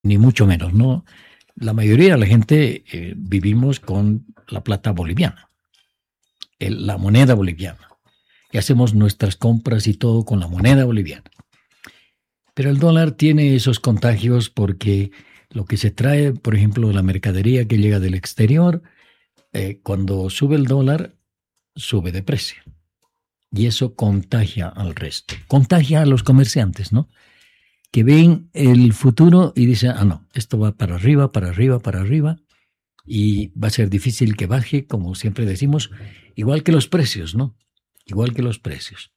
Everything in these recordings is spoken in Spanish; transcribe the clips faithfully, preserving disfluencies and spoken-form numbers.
ni mucho menos, ¿no? La mayoría de la gente eh, vivimos con la plata boliviana, el, la moneda boliviana, y hacemos nuestras compras y todo con la moneda boliviana. Pero el dólar tiene esos contagios porque lo que se trae, por ejemplo, la mercadería que llega del exterior, eh, cuando sube el dólar, sube de precio. Y eso contagia al resto, contagia a los comerciantes, ¿no? Que ven el futuro y dicen, ah, no, esto va para arriba, para arriba, para arriba, y va a ser difícil que baje, como siempre decimos, igual que los precios, ¿no? Igual que los precios.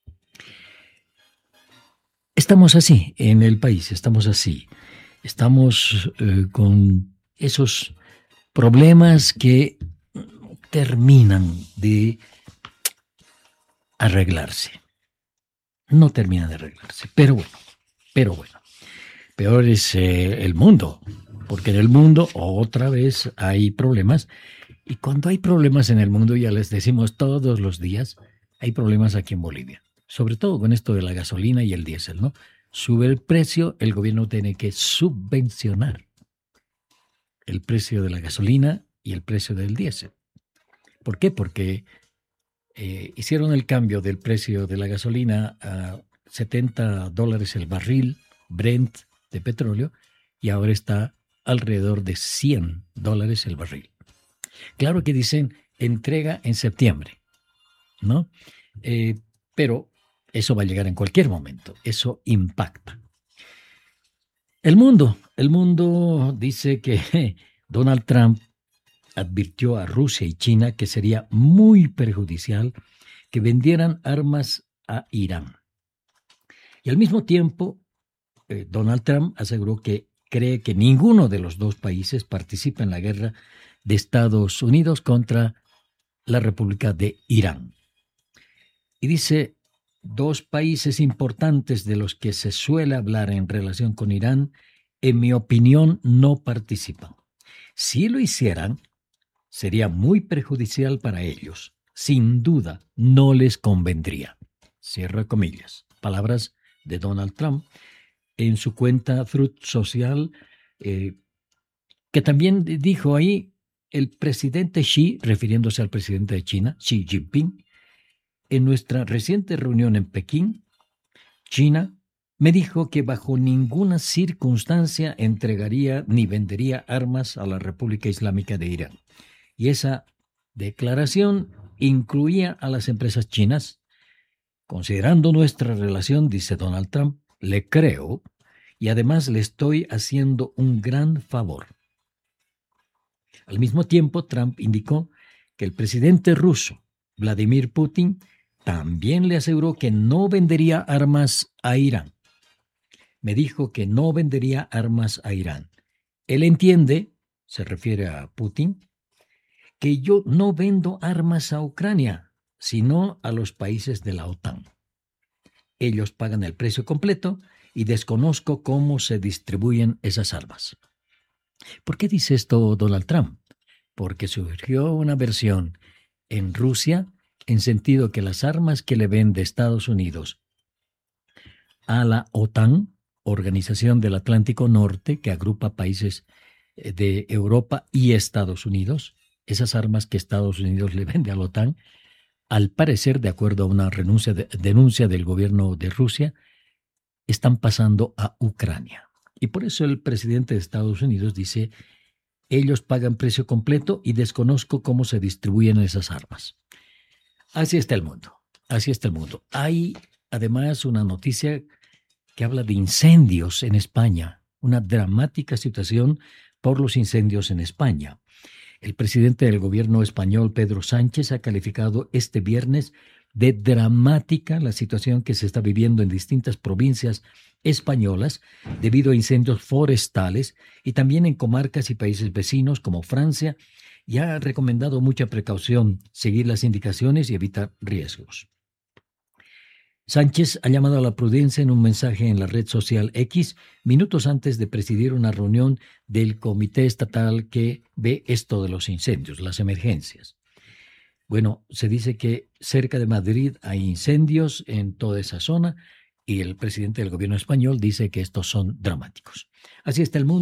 Estamos así en el país, estamos así. Estamos eh, con esos problemas que terminan de arreglarse. No terminan de arreglarse, pero bueno, pero bueno. Peor es eh, el mundo, porque en el mundo otra vez hay problemas. Y cuando hay problemas en el mundo, ya les decimos todos los días, hay problemas aquí en Bolivia. Sobre todo con esto de la gasolina y el diésel, ¿no? Sube el precio, el gobierno tiene que subvencionar el precio de la gasolina y el precio del diésel. ¿Por qué? Porque eh, hicieron el cambio del precio de la gasolina a setenta dólares el barril Brent de petróleo y ahora está alrededor de cien dólares el barril. Claro que dicen entrega en septiembre, ¿no? Eh, pero eso va a llegar en cualquier momento, eso impacta. El mundo, el mundo dice que Donald Trump advirtió a Rusia y China que sería muy perjudicial que vendieran armas a Irán. Y al mismo tiempo, eh, Donald Trump aseguró que cree que ninguno de los dos países participa en la guerra de Estados Unidos contra la República de Irán. Y dice, dos países importantes de los que se suele hablar en relación con Irán, en mi opinión, no participan. Si lo hicieran, sería muy perjudicial para ellos. Sin duda, no les convendría. Cierra comillas. Palabras de Donald Trump en su cuenta Truth Social, eh, que también dijo ahí el presidente Xi, refiriéndose al presidente de China, Xi Jinping, en nuestra reciente reunión en Pekín, China, me dijo que bajo ninguna circunstancia entregaría ni vendería armas a la República Islámica de Irán. Y esa declaración incluía a las empresas chinas. Considerando nuestra relación, dice Donald Trump, le creo y además le estoy haciendo un gran favor. Al mismo tiempo, Trump indicó que el presidente ruso, Vladimir Putin, también le aseguró que no vendería armas a Irán. Me dijo que no vendería armas a Irán. Él entiende, se refiere a Putin, que yo no vendo armas a Ucrania, sino a los países de la OTAN. Ellos pagan el precio completo y desconozco cómo se distribuyen esas armas. ¿Por qué dice esto Donald Trump? Porque surgió una versión en Rusia en sentido que las armas que le vende Estados Unidos a la OTAN, Organización del Atlántico Norte, que agrupa países de Europa y Estados Unidos, esas armas que Estados Unidos le vende a la OTAN, al parecer, de acuerdo a una renuncia de, denuncia del gobierno de Rusia, están pasando a Ucrania. Y por eso el presidente de Estados Unidos dice, ellos pagan precio completo y desconozco cómo se distribuyen esas armas. Así está el mundo, así está el mundo. Hay además una noticia que habla de incendios en España, una dramática situación por los incendios en España. El presidente del gobierno español, Pedro Sánchez, ha calificado este viernes de dramática la situación que se está viviendo en distintas provincias españolas debido a incendios forestales y también en comarcas y países vecinos como Francia, y ha recomendado mucha precaución, seguir las indicaciones y evitar riesgos. Sánchez ha llamado a la prudencia en un mensaje en la red social X minutos antes de presidir una reunión del comité estatal que ve esto de los incendios, las emergencias. Bueno, se dice que cerca de Madrid hay incendios en toda esa zona y el presidente del gobierno español dice que estos son dramáticos. Así está el mundo.